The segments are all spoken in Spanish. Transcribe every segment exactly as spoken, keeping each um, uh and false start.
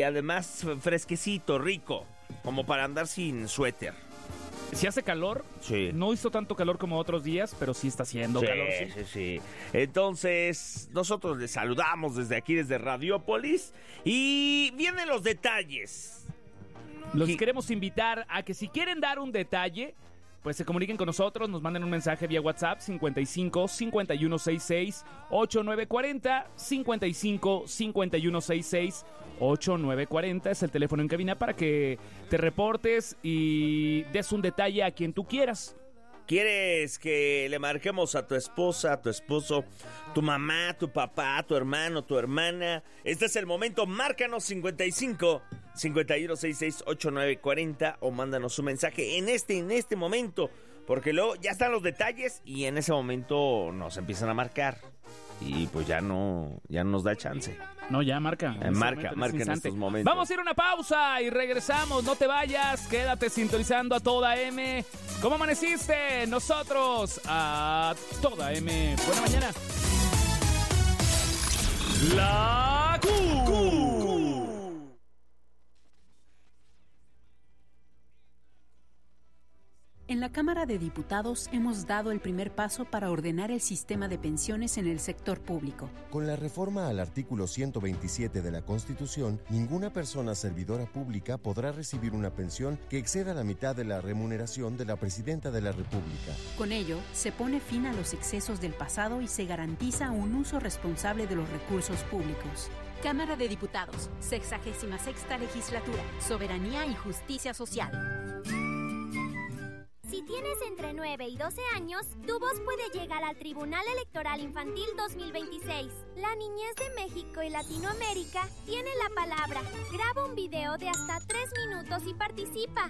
además fresquecito, rico, como para andar sin suéter. Si hace calor, sí. No hizo tanto calor como otros días, pero sí está haciendo sí, calor. Sí, sí, sí. Entonces, nosotros les saludamos desde aquí, desde Radiópolis, y vienen los detalles. Los ¿Qué? queremos invitar a que si quieren dar un detalle, pues se comuniquen con nosotros, nos manden un mensaje vía WhatsApp cincuenta y cinco, cincuenta y uno sesenta y seis, ochenta y nueve cuarenta, cincuenta y cinco, cincuenta y uno sesenta y seis, ochenta y nueve cuarenta es el teléfono en cabina para que te reportes y des un detalle a quien tú quieras. ¿Quieres que le marquemos a tu esposa, a tu esposo, tu mamá, tu papá, tu hermano, tu hermana? Este es el momento, márcanos cincuenta y cinco, cincuenta y uno sesenta y seis, ochenta y nueve cuarenta o mándanos un mensaje en este, en este momento, porque luego ya están los detalles y en ese momento nos empiezan a marcar y pues ya no, ya no nos da chance. No, ya marca. Eh, marca, en marca en instante. estos momentos. Vamos a ir a una pausa y regresamos. No te vayas, quédate sintonizando a Toda M. ¿Cómo amaneciste? Nosotros a Toda M. Buena mañana. La Q. En la Cámara de Diputados hemos dado el primer paso para ordenar el sistema de pensiones en el sector público. Con la reforma al artículo ciento veintisiete de la Constitución, ninguna persona servidora pública podrá recibir una pensión que exceda la mitad de la remuneración de la Presidenta de la República. Con ello, se pone fin a los excesos del pasado y se garantiza un uso responsable de los recursos públicos. Cámara de Diputados, sexagésima sexta legislatura, Soberanía y Justicia Social. Si tienes entre nueve y doce años, tu voz puede llegar al Tribunal Electoral Infantil dos mil veintiséis. La niñez de México y Latinoamérica tiene la palabra. Graba un video de hasta tres minutos y participa.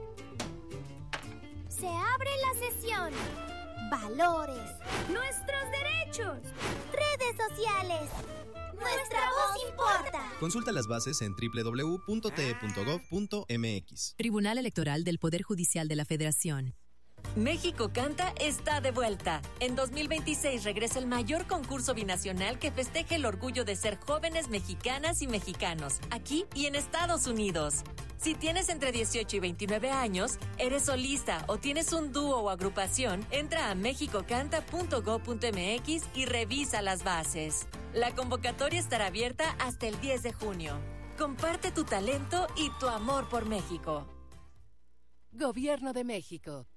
Se abre la sesión. Valores. Nuestros derechos. Redes sociales. Nuestra voz importa. Consulta las bases en doble u doble u doble u punto t e punto gov punto m x. Tribunal Electoral del Poder Judicial de la Federación. México Canta está de vuelta. En dos mil veintiséis regresa el mayor concurso binacional que festeja el orgullo de ser jóvenes mexicanas y mexicanos, aquí y en Estados Unidos. Si tienes entre dieciocho y veintinueve años, eres solista o tienes un dúo o agrupación, entra a mexico canta punto gov punto m x y revisa las bases. La convocatoria estará abierta hasta el diez de junio. Comparte tu talento y tu amor por México. Gobierno de México.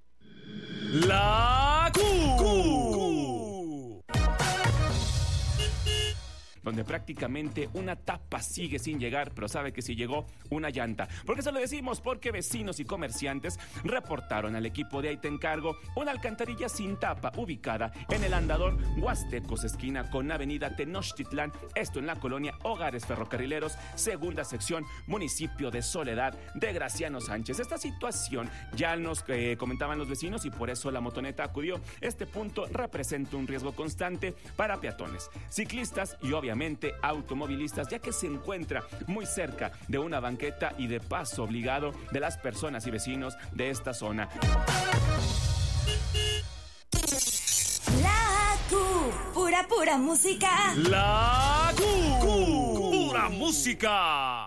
La Q. Q. Donde prácticamente una tapa sigue sin llegar, pero sabe que sí llegó una llanta. ¿Por qué se lo decimos? Porque vecinos y comerciantes reportaron al equipo de Ahí Te Encargo una alcantarilla sin tapa ubicada en el andador Huastecos, esquina con avenida Tenochtitlán, esto en la colonia Hogares Ferrocarrileros, segunda sección, municipio de Soledad de Graciano Sánchez. Esta situación ya nos eh, comentaban los vecinos y por eso la motoneta acudió. Este punto representa un riesgo constante para peatones, ciclistas y obviamente automovilistas, ya que se encuentra muy cerca de una banqueta y de paso obligado de las personas y vecinos de esta zona. La Q, pura pura música. La Q, Q, pura música.